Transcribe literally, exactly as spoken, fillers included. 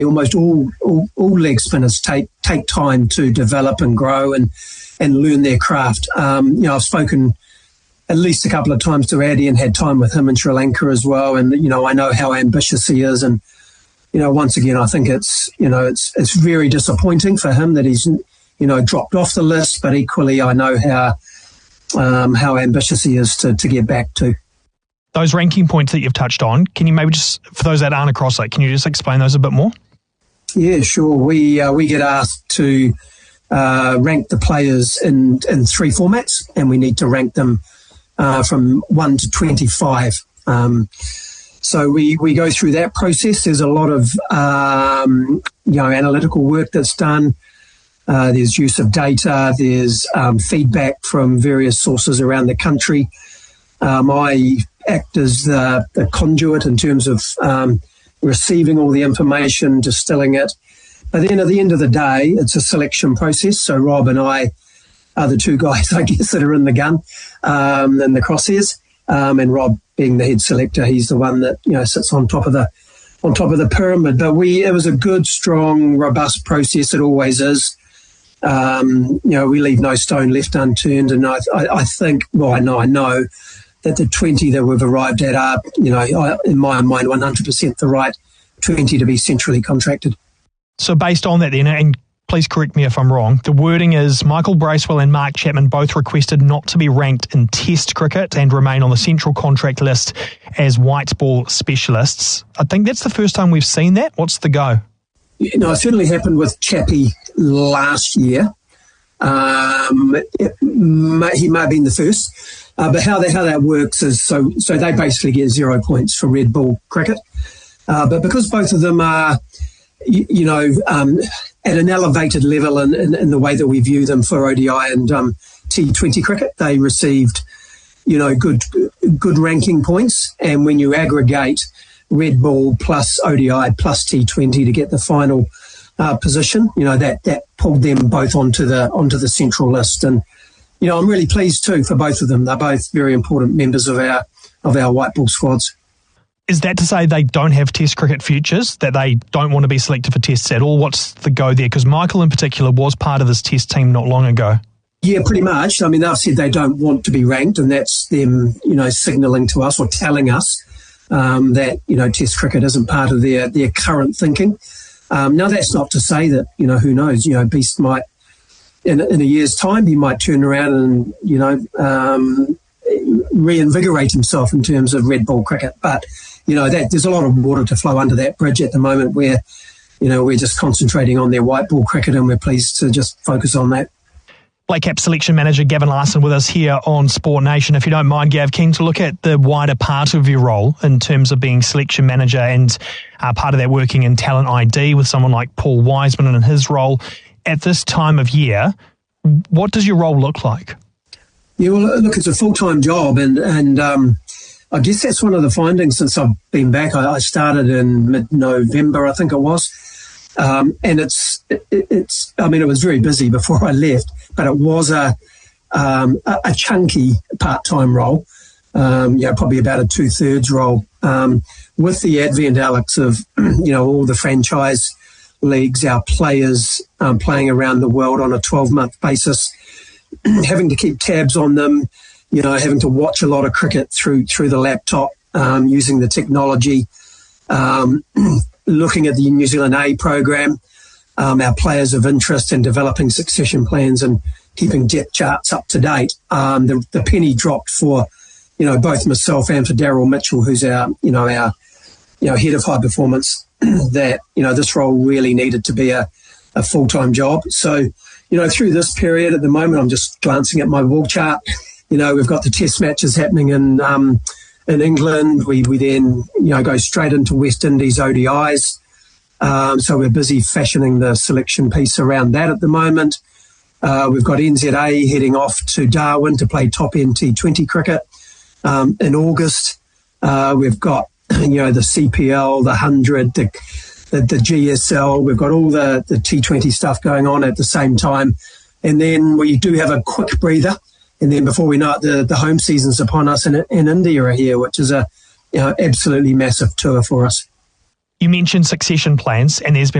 almost all, all, all leg spinners take take time to develop and grow and, and learn their craft. Um, you know, I've spoken at least a couple of times to Addy and had time with him in Sri Lanka as well. And, you know, I know how ambitious he is. And, you know, once again, I think it's, you know, it's it's very disappointing for him that he's, you know, dropped off the list. But equally, I know how um, how ambitious he is to, to get back to. Those ranking points that you've touched on, can you maybe just, for those that aren't across it, can you just explain those a bit more? Yeah, sure. We uh, we get asked to uh, rank the players in, in three formats, and we need to rank them uh, from one to twenty-five. Um, so we, we go through that process. There's a lot of um, you know analytical work that's done. Uh, there's use of data. There's um, feedback from various sources around the country. Um, I act as the, the conduit in terms of um, receiving all the information, distilling it. But then at the end of the day, it's a selection process. So Rob and I are the two guys, I guess, that are in the gun um, in the crosshairs. Um, and Rob, being the head selector, he's the one that you know sits on top of the on top of the pyramid. But we, it was a good, strong, robust process. It always is. Um, you know, we leave no stone left unturned. And I, I, I think, well, I know, I know. that the twenty that we've arrived at are, you know, in my mind, one hundred percent the right twenty to be centrally contracted. So based on that then, and please correct me if I'm wrong, the wording is Michael Bracewell and Mark Chapman both requested not to be ranked in Test cricket and remain on the central contract list as white ball specialists. I think that's the first time we've seen that. What's the go? You know, it certainly happened with Chappie last year. Um, it may, he may have been the first. Uh, but how that how that works is so so they basically get zero points for red ball cricket, uh, but because both of them are, you, you know, um, at an elevated level in, in, in the way that we view them for O D I and um, T twenty cricket, they received, you know, good good ranking points. And when you aggregate red ball plus O D I plus T twenty to get the final uh, position, you know that that pulled them both onto the onto the central list. And you know, I'm really pleased too for both of them. They're both very important members of our of our white ball squads. Is that to say they don't have Test cricket futures, that they don't want to be selected for Tests at all? What's the go there? Because Michael in particular was part of this Test team not long ago. Yeah, pretty much. I mean, they've said they don't want to be ranked, and that's them, you know, signalling to us or telling us um, that, you know, Test cricket isn't part of their, their current thinking. Um, now, that's not to say that, you know, who knows, you know, Beast might, In, in a year's time, he might turn around and, you know, um, reinvigorate himself in terms of red ball cricket. But, you know, that there's a lot of water to flow under that bridge at the moment where, you know, we're just concentrating on their white ball cricket and we're pleased to just focus on that. Blake Caps selection manager Gavin Larson with us here on Sport Nation. If you don't mind, Gav, keen to look at the wider part of your role in terms of being selection manager and uh, part of that working in Talent I D with someone like Paul Wiseman and his role. At this time of year, what does your role look like? Yeah, well, look, it's a full-time job, and and um, I guess that's one of the findings since I've been back. I, I started in mid-November, I think it was, um, and it's it, it's. I mean, it was very busy before I left, but it was a um, a, a chunky part-time role. Um, yeah, probably about a two-thirds role. Um, with the advent, Alex, of you know all the franchise leagues, our players um, playing around the world on a twelve-month basis, having to keep tabs on them, you know, having to watch a lot of cricket through through the laptop, um, using the technology, um, looking at the New Zealand A program, um, our players of interest and developing succession plans and keeping depth charts up to date. Um, the, the penny dropped for, you know, both myself and for Daryl Mitchell, who's our, you know, our, you know, head of high performance, that, you know, this role really needed to be a, a full-time job. So, you know, through this period at the moment, I'm just glancing at my wall chart. You know, we've got the test matches happening in um, in England. We we then, you know, go straight into West Indies O D Is. Um, so we're busy fashioning the selection piece around that at the moment. Uh, we've got N Z A heading off to Darwin to play top-end T twenty cricket um, in August. Uh, we've got, you know, the C P L, the one hundred, the, the, the G S L. We've got all the, the T twenty stuff going on at the same time. And then we do have a quick breather. And then before we know it, the, the home season's upon us, and, and India are here, which is a, you know, absolutely massive tour for us. You mentioned succession plans, and there's been